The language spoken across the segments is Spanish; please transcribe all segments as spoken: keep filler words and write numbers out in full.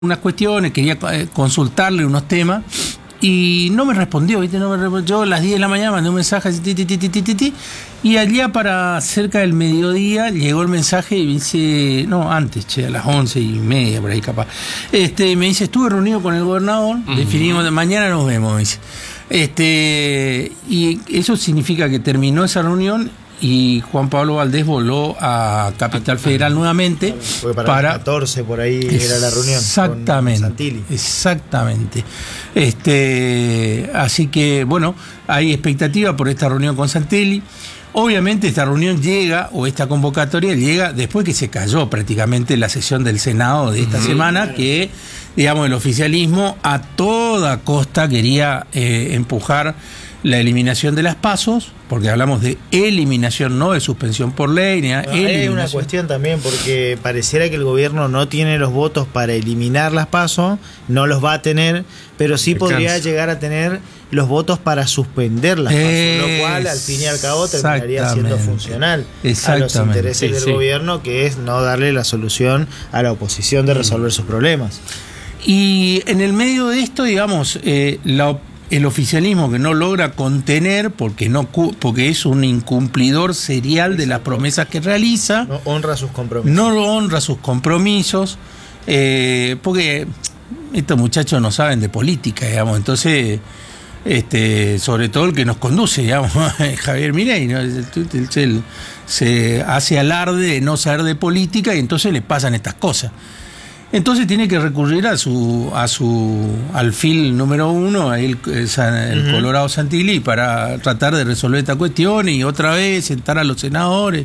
unas cuestiones, quería consultarle unos temas y no me respondió, ¿viste? No me respondió. Yo a las diez de la mañana mandé un mensaje así, ti, ti, ti, ti, ti, ti, y allá para cerca del mediodía llegó el mensaje y me dice, no, antes, che, a las once y media por ahí capaz, este, me dice, estuve reunido con el gobernador, uh-huh. definimos de mañana nos vemos, me dice. Este, y eso significa que terminó esa reunión y Juan Pablo Valdés voló a Capital Federal nuevamente. Porque para, para el catorce por ahí era la reunión. Exactamente. Con Santilli. Exactamente. Este, así que, bueno, hay expectativa por esta reunión con Santilli. Obviamente esta reunión llega, o esta convocatoria llega después que se cayó prácticamente la sesión del Senado de esta uh-huh. semana, que, digamos, el oficialismo a toda costa quería eh, empujar la eliminación de las pasos, porque hablamos de eliminación, no de suspensión por ley. Ni nada, no, hay una cuestión también, porque pareciera que el gobierno no tiene los votos para eliminar las pasos, no los va a tener, pero sí podría llegar a tener los votos para suspender las pasos, eh, lo cual al fin y al cabo terminaría siendo funcional a los intereses sí, del sí. gobierno, que es no darle la solución a la oposición de resolver sus problemas. Y en el medio de esto, digamos, eh, la oposición, el oficialismo que no logra contener porque no porque es un incumplidor serial de las promesas que realiza, no honra sus compromisos, no honra sus compromisos, eh, porque estos muchachos no saben de política, digamos, entonces, este, sobre todo el que nos conduce, digamos, Javier Milei, ¿no? Él se hace alarde de no saber de política y entonces le pasan estas cosas. Entonces tiene que recurrir a su a su alfil número uno, el, el, el uh-huh. Colorado Santilli, para tratar de resolver esta cuestión y otra vez sentar a los senadores.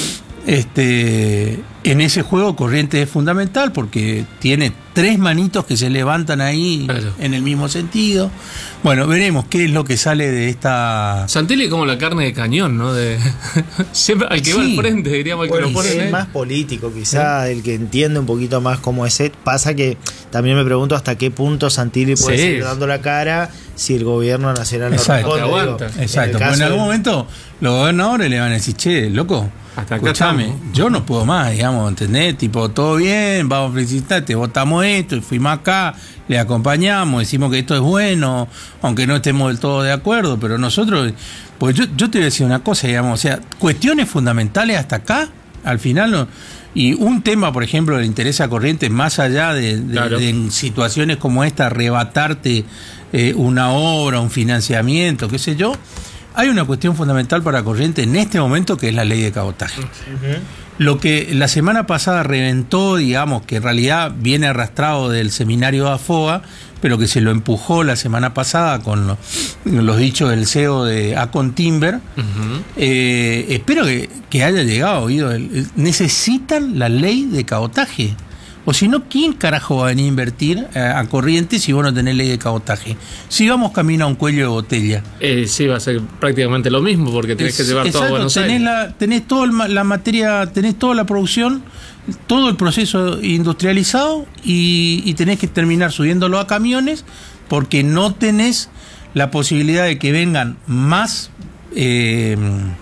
Este, en ese juego Corrientes es fundamental porque tiene tres manitos que se levantan ahí claro. en el mismo sentido. Bueno, veremos qué es lo que sale de esta... Santilli es como la carne de cañón, ¿no? De... Siempre al que sí. va al frente, diríamos, el bueno, que lo pone. Es ¿eh? más político, quizá, ¿Eh? el que entiende un poquito más cómo es. Pasa que también me pregunto hasta qué punto Santilli puede sí. seguir dando la cara si el gobierno nacional no Exacto. responde. Aguanta. Digo, Exacto, en, porque en algún de... momento los gobernadores le van a decir, che, loco, hasta acá escuchame, estamos. Yo no puedo más, digamos, ¿entendés? Tipo, todo bien, vamos a felicitarte, votamos esto, y fuimos acá, le acompañamos, decimos que esto es bueno, aunque no estemos del todo de acuerdo, pero nosotros, pues yo, yo te voy a decir una cosa, digamos, o sea, cuestiones fundamentales hasta acá, al final, no, y un tema, por ejemplo, le interesa a Corrientes, más allá de, de, claro. de, de en situaciones como esta, arrebatarte eh, una obra, un financiamiento, qué sé yo. Hay una cuestión fundamental para Corrientes en este momento, que es la ley de cabotaje. Uh-huh. Lo que la semana pasada reventó, digamos, que en realidad viene arrastrado del seminario de AFOA, pero que se lo empujó la semana pasada con los, los dichos del C E O de Acon Timber. Uh-huh. Eh, espero que, que haya llegado oído. Necesitan la ley de cabotaje. O si no, ¿quién carajo va a venir a invertir a Corrientes si vos no tenés ley de cabotaje? Si vamos camino a un cuello de botella. Eh, sí, va a ser prácticamente lo mismo porque tenés es, que llevar exacto, todo a Buenos tenés Aires. La, tenés toda la materia, tenés toda la producción, todo el proceso industrializado y, y tenés que terminar subiéndolo a camiones porque no tenés la posibilidad de que vengan más... Eh,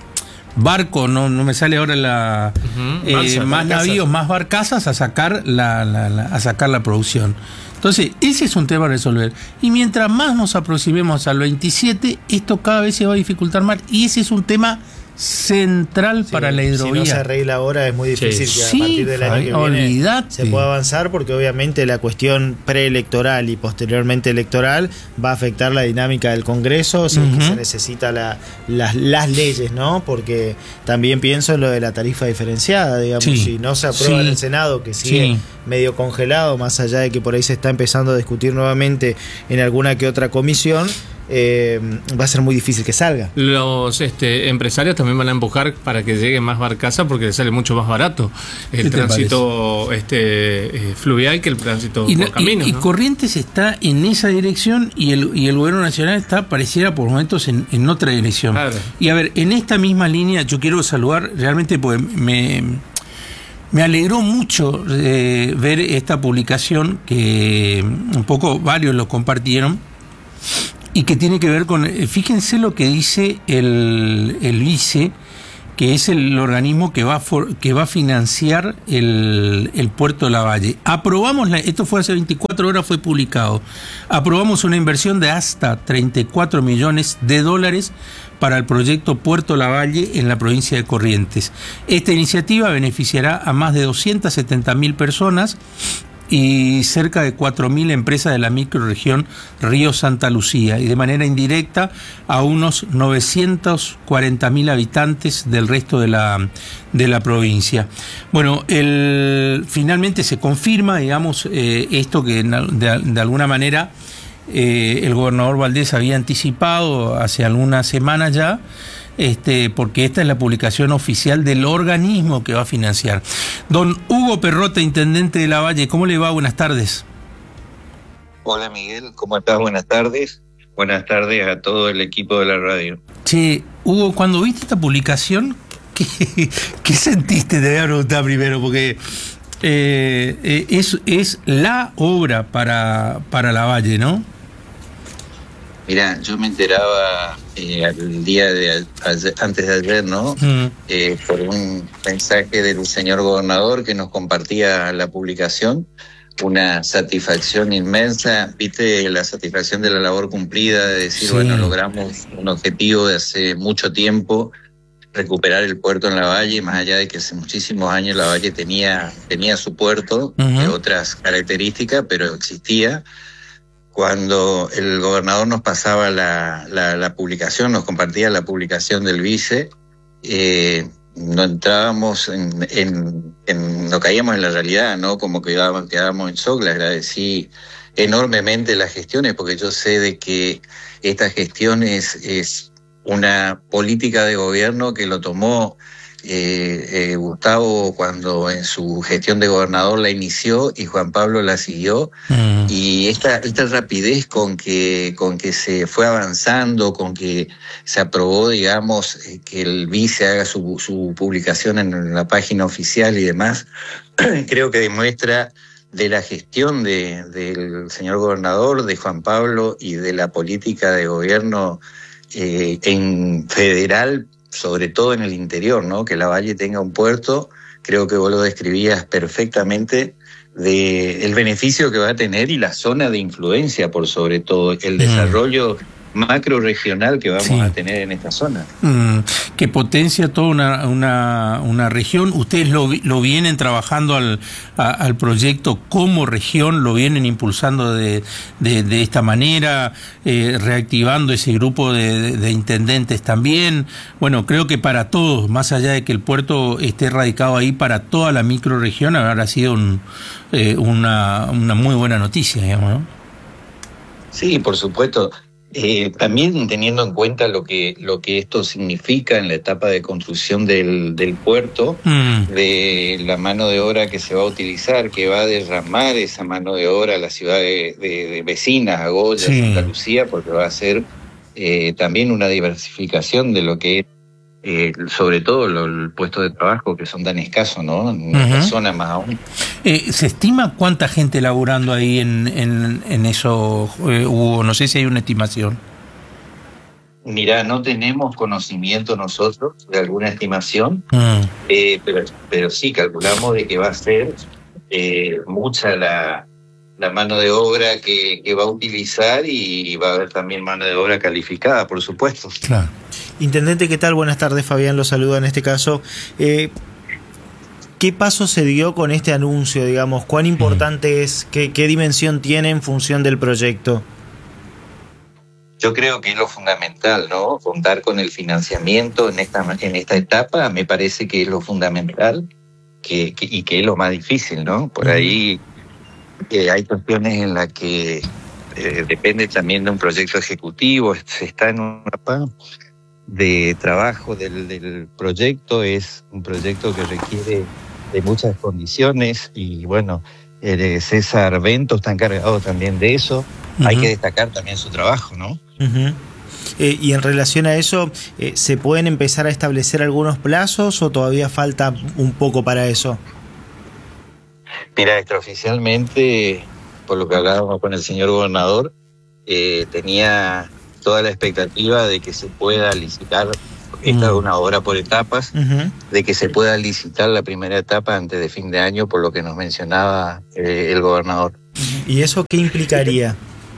barco, no, no me sale ahora la uh-huh. eh, Balsa, más barcazas. navíos, más barcazas a sacar la, la, la, a sacar la producción. Entonces, ese es un tema a resolver. Y mientras más nos aproximemos al veintisiete, esto cada vez se va a dificultar más. Y ese es un tema central sí, para la hidrovía. Si no se arregla ahora es muy difícil sí. que a sí, partir del año que olvidate. viene se pueda avanzar, porque obviamente la cuestión preelectoral y posteriormente electoral va a afectar la dinámica del Congreso, si uh-huh. es que se necesita la, las, las leyes, ¿no? Porque también pienso en lo de la tarifa diferenciada, digamos, sí. si no se aprueba sí. en el Senado, que sigue sí. medio congelado, más allá de que por ahí se está empezando a discutir nuevamente en alguna que otra comisión, Eh, va a ser muy difícil que salga. Los este, empresarios también van a empujar para que llegue más barcaza porque les sale mucho más barato el tránsito este, eh, fluvial que el tránsito y, por caminos. Y, ¿no? y Corrientes está en esa dirección y el, y el gobierno nacional está, pareciera por momentos, en, en otra dirección. Claro. Y a ver, en esta misma línea yo quiero saludar realmente porque me... Me alegró mucho eh, ver esta publicación que un poco varios lo compartieron y que tiene que ver con, fíjense lo que dice el, el vice, que es el organismo que va a, for, que va a financiar el, el puerto de Lavalle. Aprobamos, la, esto fue hace veinticuatro horas, fue publicado, aprobamos una inversión de hasta treinta y cuatro millones de dólares para el proyecto Puerto Lavalle en la provincia de Corrientes. Esta iniciativa beneficiará a más de doscientas setenta mil personas y cerca de cuatro mil empresas de la microrregión Río Santa Lucía, y de manera indirecta a unos novecientos cuarenta mil habitantes del resto de la, de la provincia. Bueno, el, finalmente se confirma, digamos, eh, esto que de, de alguna manera eh, el gobernador Valdés había anticipado hace algunas semanas ya, Este, porque esta es la publicación oficial del organismo que va a financiar. Don Hugo Perrota, intendente de Lavalle, ¿cómo le va? Buenas tardes. Hola Miguel, ¿cómo estás? Buenas tardes. Buenas tardes a todo el equipo de la radio. Che, Hugo, cuando viste esta publicación, ¿qué, qué sentiste? Te voy a preguntar primero, porque eh, eh, es, es la obra para, para Lavalle, ¿no? Mirá, yo me enteraba eh, el día de ayer, antes de ayer, ¿no? Mm. Eh, por un mensaje del señor gobernador que nos compartía la publicación, una satisfacción inmensa, viste, la satisfacción de la labor cumplida, de decir, sí, bueno, logramos un objetivo de hace mucho tiempo, recuperar el puerto en Lavalle, más allá de que hace muchísimos años Lavalle tenía, tenía su puerto, uh-huh, de otras características, pero existía. Cuando el gobernador nos pasaba la, la, la publicación, nos compartía la publicación del vice, eh, no entrábamos en, en, en, no caíamos en la realidad, ¿no? Como que quedábamos, quedábamos en shock. Le agradecí enormemente las gestiones, porque yo sé de que esta gestión es, es una política de gobierno que lo tomó Eh, eh, Gustavo cuando en su gestión de gobernador la inició y Juan Pablo la siguió, mm. y esta, esta rapidez con que, con que se fue avanzando, con que se aprobó, digamos, eh, que el vice haga su, su publicación en la página oficial y demás, creo que demuestra de la gestión de, del señor gobernador, de Juan Pablo y de la política de gobierno eh, en federal, sobre todo en el interior, ¿no? Que Lavalle tenga un puerto, creo que vos lo describías perfectamente, de el beneficio que va a tener y la zona de influencia, por sobre todo, el mm. desarrollo macro regional que vamos sí. a tener en esta zona. Mm, que potencia toda una, una, una región. Ustedes lo, lo vienen trabajando al, a, al proyecto como región, lo vienen impulsando de, de, de esta manera, eh, reactivando ese grupo de, de, de intendentes también. Bueno, creo que para todos, más allá de que el puerto esté radicado ahí, para toda la microrregión habrá sido un, eh, una, una muy buena noticia, digamos, ¿no? Sí, por supuesto. Eh, también teniendo en cuenta lo que lo que esto significa en la etapa de construcción del, del puerto, mm. de la mano de obra que se va a utilizar, que va a derramar esa mano de obra a la ciudad de, de, de vecinas, a Goya, sí. Santa Lucía, porque va a ser eh, también una diversificación de lo que es, eh, sobre todo lo, el puesto de trabajo, que son tan escasos, ¿no? En uh-huh. esta zona más aún. Eh, ¿Se estima cuánta gente laburando ahí en, en, en eso, eh, Hugo? No sé si hay una estimación. Mirá, no tenemos conocimiento nosotros de alguna estimación, uh-huh. eh, pero, pero sí calculamos de que va a ser eh, mucha la, la mano de obra que, que va a utilizar, y va a haber también mano de obra calificada, por supuesto. Claro. Intendente, ¿qué tal? Buenas tardes, Fabián lo saluda en este caso. Eh, ¿Qué paso se dio con este anuncio, digamos? ¿Cuán importante es? ¿Qué, qué dimensión tiene en función del proyecto? Yo creo que es lo fundamental, ¿no? Contar con el financiamiento en esta, en esta etapa me parece que es lo fundamental que, que, y que es lo más difícil, ¿no? Por ahí eh, hay cuestiones en las que eh, depende también de un proyecto ejecutivo, se está en una etapa de trabajo del, del proyecto, es un proyecto que requiere de muchas condiciones y bueno, eh, César Bento está encargado también de eso, uh-huh. hay que destacar también su trabajo, ¿no? Uh-huh. Eh, y en relación a eso, eh, ¿se pueden empezar a establecer algunos plazos o todavía falta un poco para eso? Mira, extraoficialmente, por lo que hablábamos con el señor gobernador, eh, tenía toda la expectativa de que se pueda licitar esta es Mm. una obra por etapas, Ujú. de que se pueda licitar la primera etapa antes de fin de año, por lo que nos mencionaba eh, el gobernador. ¿Y eso qué implicaría?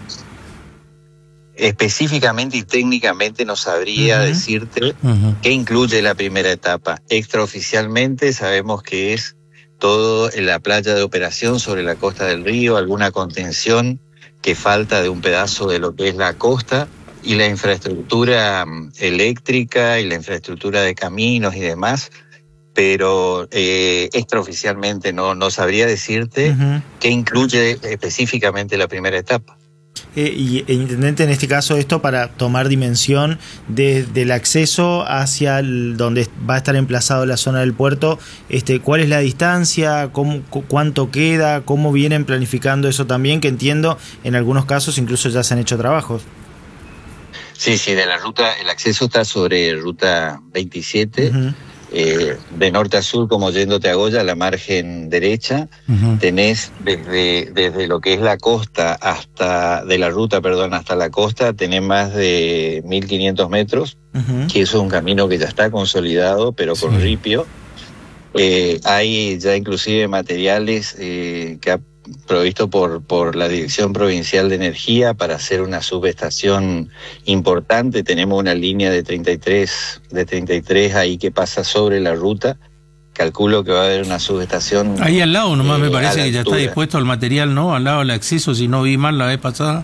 Específicamente y técnicamente no sabría Ujú. decirte Ujú. qué incluye la primera etapa. Extraoficialmente sabemos que es todo en la playa de operación sobre la costa del río, alguna contención que falta de un pedazo de lo que es la costa, y la infraestructura mm, eléctrica y la infraestructura de caminos y demás, pero eh, extraoficialmente no, no sabría decirte Ujú. qué incluye específicamente la primera etapa. Eh, y e, intendente, en este caso esto para tomar dimensión de, del acceso hacia el, donde va a estar emplazado la zona del puerto, este, ¿cuál es la distancia? Cómo, cu- ¿Cuánto queda? ¿Cómo vienen planificando eso también? Que entiendo, en algunos casos incluso ya se han hecho trabajos. Sí, sí, de la ruta, el acceso está sobre ruta veintisiete, Ujú. eh, de norte a sur, como yéndote a Goya, a la margen derecha. Ujú. Tenés desde, desde lo que es la costa hasta, de la ruta, perdón, hasta la costa, tenés más de mil quinientos metros, Ujú. que eso es un camino que ya está consolidado, pero con Sí. ripio. Eh, hay ya inclusive materiales eh, que ha provisto por, por la Dirección Provincial de Energía para hacer una subestación importante. Tenemos una línea de treinta y tres, de treinta y tres ahí que pasa sobre la ruta. Calculo que va a haber una subestación. Ahí al lado nomás eh, me a parece la que ya está altura. dispuesto el material, ¿no? Al lado del acceso, si no vi mal la vez pasada.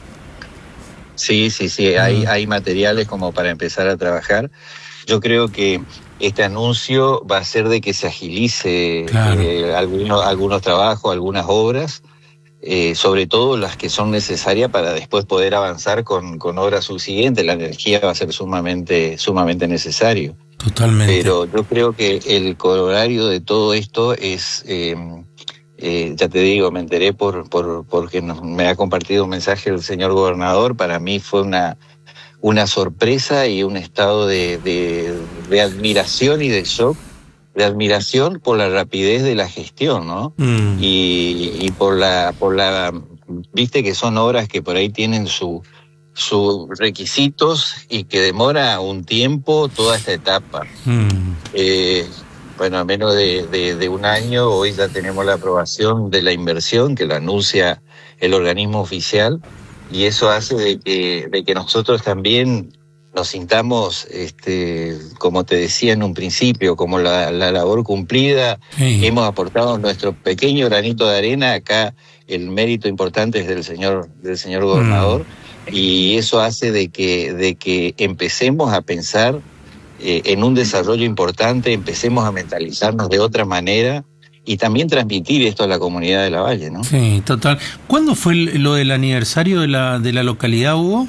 Sí, sí, sí, hay, Mm. hay materiales como para empezar a trabajar. Yo creo que este anuncio va a hacer de que se agilice Claro. eh, algunos, algunos trabajos, algunas obras, eh, sobre todo las que son necesarias para después poder avanzar con, con obras subsiguientes. La energía va a ser sumamente, sumamente necesario. Totalmente. Pero yo creo que el corolario de todo esto es, eh, eh, ya te digo, me enteré por, por porque nos, me ha compartido un mensaje el señor gobernador. Para mí fue una, una sorpresa y un estado de, de, de admiración y de shock, de admiración por la rapidez de la gestión, ¿no? Mm. Y, y por la, por la, viste que son obras que por ahí tienen su sus requisitos y que demora un tiempo toda esta etapa. Mm. Eh, bueno, a menos de, de, de un año, hoy ya tenemos la aprobación de la inversión que lo anuncia el organismo oficial, y eso hace de que, de que nosotros también nos sintamos, este, como te decía en un principio, como la, la labor cumplida. Sí. Hemos aportado nuestro pequeño granito de arena. Acá el mérito importante es del señor, del señor gobernador. Mm. Y eso hace de que, de que empecemos a pensar eh, en un desarrollo importante, empecemos a mentalizarnos de otra manera y también transmitir esto a la comunidad de La Valle, ¿no? Sí, total. ¿Cuándo fue el- lo del aniversario de la, de la localidad, Hugo?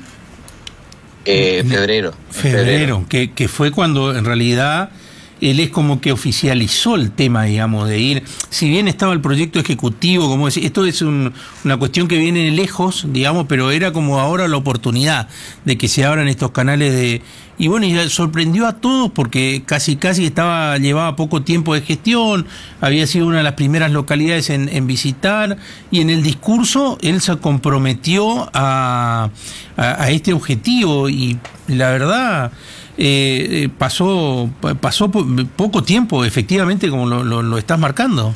Eh, febrero. Febrero, febrero. Que, que fue cuando en realidad él es como que oficializó el tema, digamos, de ir, si bien estaba el proyecto ejecutivo, como decir, esto es un, una cuestión que viene lejos, digamos, pero era como ahora la oportunidad de que se abran estos canales de, y bueno, y sorprendió a todos porque casi casi estaba, llevaba poco tiempo de gestión, había sido una de las primeras localidades en, en visitar, y en el discurso él se comprometió a, a, a este objetivo, y la verdad Eh, pasó pasó po- poco tiempo, efectivamente, como lo, lo, lo estás marcando.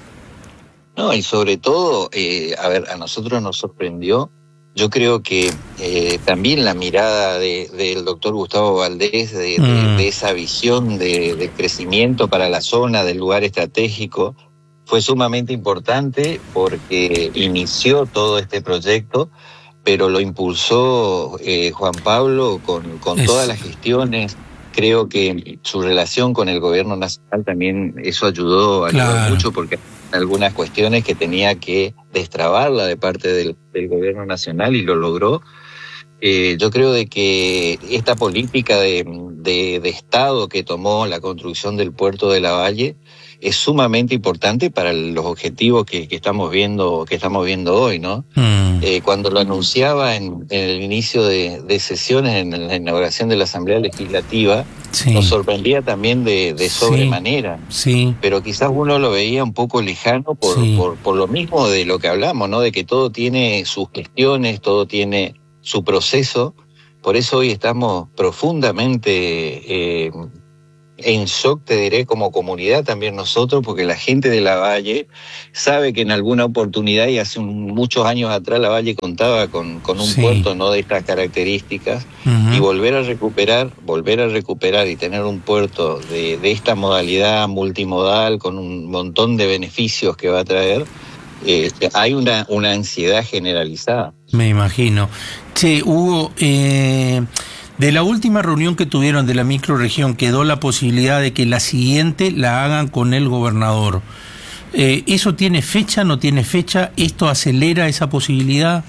No, y sobre todo, eh, a ver, a nosotros nos sorprendió. Yo creo que eh, también la mirada de, del doctor Gustavo Valdés, de, Mm. de, de esa visión de, de crecimiento para la zona, del lugar estratégico, fue sumamente importante porque inició todo este proyecto, pero lo impulsó eh, Juan Pablo con, con Es- todas las gestiones. Creo que su relación con el gobierno nacional también, eso ayudó, ayudó Claro. mucho, porque algunas cuestiones que tenía que destrabarla de parte del, del gobierno nacional, y lo logró. Eh, yo creo de que esta política de, de, de Estado que tomó la construcción del puerto de La Valle es sumamente importante para los objetivos que, que estamos viendo, que estamos viendo hoy, ¿no? Mm. Eh, cuando lo anunciaba en, en el inicio de, de sesiones, en la inauguración de la Asamblea Legislativa, Sí. nos sorprendía también de, de Sí. sobremanera. Sí. Pero quizás uno lo veía un poco lejano por, Sí. por, por lo mismo de lo que hablamos, ¿no? De que todo tiene sus gestiones, todo tiene su proceso, Por eso hoy estamos profundamente eh, en shock, te diré, como comunidad también nosotros, porque la gente de Lavalle sabe que en alguna oportunidad, y hace un, muchos años atrás, Lavalle contaba con, con un sí. puerto no de estas características, uh-huh. y volver a recuperar, volver a recuperar y tener un puerto de, de esta modalidad multimodal, con un montón de beneficios que va a traer, eh, hay una, una ansiedad generalizada. Me imagino. Che, Hugo, eh... de la última reunión que tuvieron de la microrregión quedó la posibilidad de que la siguiente la hagan con el gobernador. Eh, ¿Eso tiene fecha, no tiene fecha? ¿Esto acelera esa posibilidad?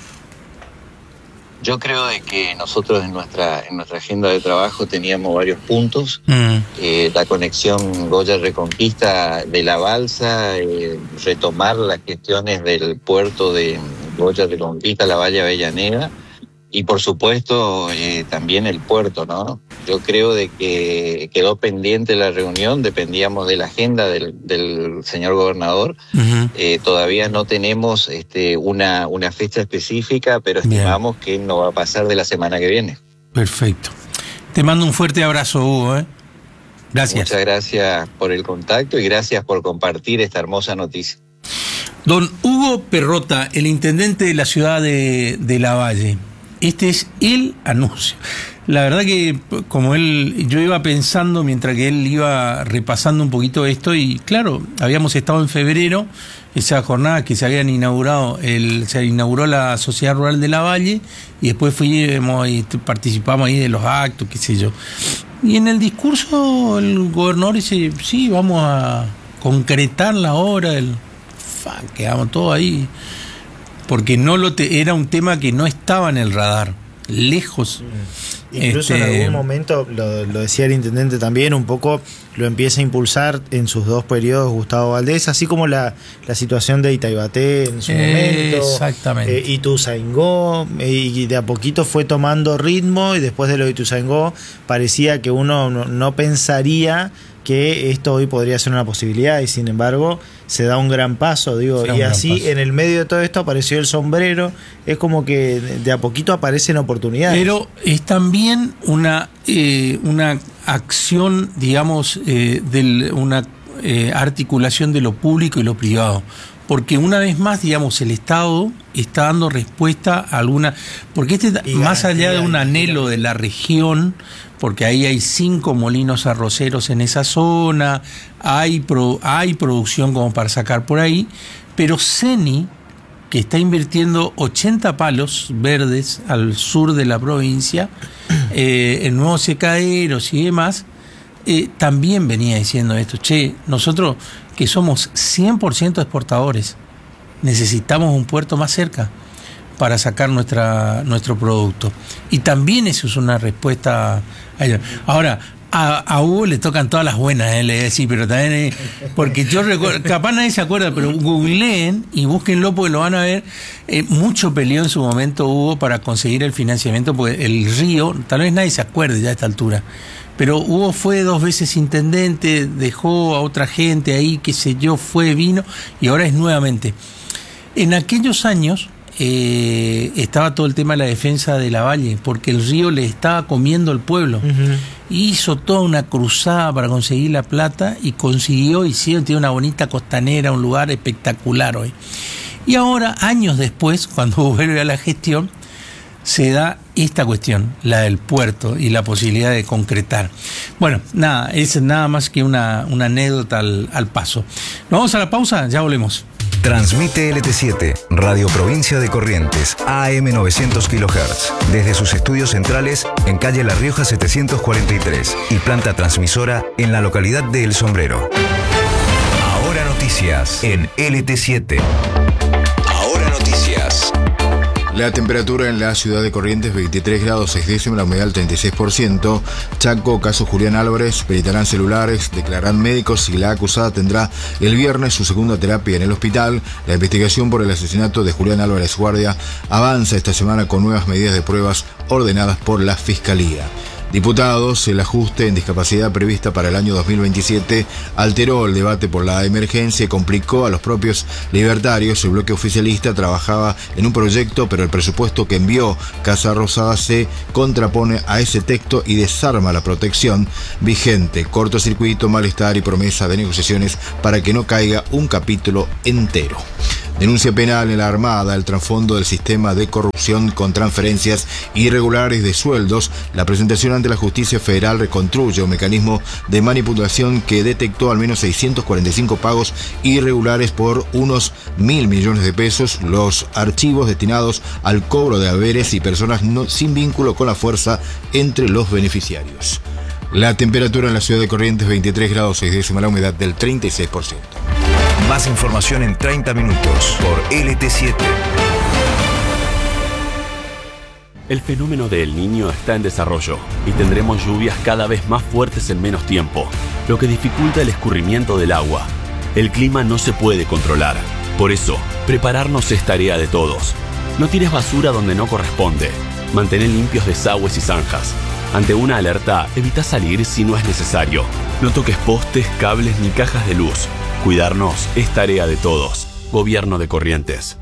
Yo creo de que nosotros en nuestra en nuestra agenda de trabajo teníamos varios puntos. Mm. Eh, la conexión Goya Reconquista de la balsa, eh, retomar las gestiones del puerto de Goya Reconquista, la Valle Avellaneda, y por supuesto eh, también el puerto, ¿no? Yo creo de que quedó pendiente la reunión, dependíamos de la agenda del, del señor gobernador. Uh-huh. Eh, todavía no tenemos este, una, una fecha específica, pero estimamos Bien. que no va a pasar de la semana que viene. Perfecto. Te mando un fuerte abrazo, Hugo, ¿eh? Gracias. Muchas gracias por el contacto y gracias por compartir esta hermosa noticia. Don Hugo Perrota, el intendente de la ciudad de, de Lavalle. Este es el anuncio. La verdad que como él, yo iba pensando mientras que él iba repasando un poquito esto, y claro, habíamos estado en febrero, esa jornada que se habían inaugurado, el, se inauguró la Sociedad Rural de Lavalle, y después fuimos y participamos ahí de los actos, qué sé yo. Y en el discurso el gobernador dice, sí, vamos a concretar la obra, el, fa, quedamos todos ahí. Porque no lo te, era un tema que no estaba en el radar, lejos. Incluso este, en algún momento, lo, lo decía el intendente también, un poco lo empieza a impulsar en sus dos periodos Gustavo Valdés, así como la, la situación de Itaibaté en su eh, momento, exactamente. Eh, Ituzaingó, eh, y de a poquito fue tomando ritmo, y después de lo de Ituzaingó parecía que uno no, no pensaría que esto hoy podría ser una posibilidad, y sin embargo se da un gran paso, digo, y así en el medio de todo esto apareció el sombrero. Es como que de a poquito aparecen oportunidades. Pero es también una eh, una acción, digamos, eh, de una eh, articulación de lo público y lo privado. Porque una vez más, digamos, el Estado está dando respuesta a alguna... Porque este, y más allá de un anhelo de la región, porque ahí hay cinco molinos arroceros en esa zona, hay, pro, hay producción como para sacar por ahí, pero CENI, que está invirtiendo ochenta palos verdes al sur de la provincia, eh, en nuevos secaderos y demás, eh, también venía diciendo esto, che, nosotros que somos cien por ciento exportadores, necesitamos un puerto más cerca para sacar nuestra nuestro producto. Y también eso es una respuesta a ello. Ahora, a, a Hugo le tocan todas las buenas, ¿eh? Le voy a decir, pero también, eh, porque yo recuerdo, capaz nadie se acuerda, pero googleen y búsquenlo porque lo van a ver. Eh, mucho peleó en su momento Hugo para conseguir el financiamiento, porque el río, tal vez nadie se acuerde ya a esta altura, pero Hugo fue dos veces intendente, dejó a otra gente ahí, qué sé yo, fue, vino, y ahora es nuevamente. En aquellos años eh, estaba todo el tema de la defensa de Lavalle, porque el río le estaba comiendo al pueblo. Uh-huh. Hizo toda una cruzada para conseguir la plata y consiguió, hicieron, tiene una bonita costanera, un lugar espectacular hoy. Y ahora, años después, cuando vuelve a la gestión, se da esta cuestión, la del puerto y la posibilidad de concretar. Bueno, nada, es nada más que una, una anécdota al, al paso. Nos vamos a la pausa, ya volvemos. Transmite L T siete, Radio Provincia de Corrientes, A M novecientos kilohertz, desde sus estudios centrales en calle La Rioja setecientos cuarenta y tres y planta transmisora en la localidad de El Sombrero. Ahora noticias en L T siete. Ahora noticias. La temperatura en la ciudad de Corrientes, veintitrés grados seis décimas, la humedad al treinta y seis por ciento. Chaco, caso Julián Álvarez, peritarán celulares, declararán médicos y la acusada tendrá el viernes su segunda terapia en el hospital. La investigación por el asesinato de Julián Álvarez Guardia avanza esta semana con nuevas medidas de pruebas ordenadas por la Fiscalía. Diputados, el ajuste en discapacidad prevista para el año dos mil veintisiete alteró el debate por la emergencia y complicó a los propios libertarios. El bloque oficialista trabajaba en un proyecto, pero el presupuesto que envió Casa Rosada se contrapone a ese texto y desarma la protección vigente. Cortocircuito, malestar y promesa de negociaciones para que no caiga un capítulo entero. Denuncia penal en la Armada, el trasfondo del sistema de corrupción con transferencias irregulares de sueldos. La presentación ante la Justicia Federal reconstruye un mecanismo de manipulación que detectó al menos seiscientos cuarenta y cinco pagos irregulares por unos mil millones de pesos. Los archivos destinados al cobro de haberes y personas no, sin vínculo con la fuerza entre los beneficiarios. La temperatura en la ciudad de Corrientes, veintitrés grados seis décimas, la humedad del treinta y seis por ciento. Más información en treinta minutos por L T siete. El fenómeno de El Niño está en desarrollo y tendremos lluvias cada vez más fuertes en menos tiempo, lo que dificulta el escurrimiento del agua. El clima no se puede controlar. Por eso, prepararnos es tarea de todos. No tires basura donde no corresponde. Mantén limpios desagües y zanjas. Ante una alerta, evita salir si no es necesario. No toques postes, cables ni cajas de luz. Cuidarnos es tarea de todos. Gobierno de Corrientes.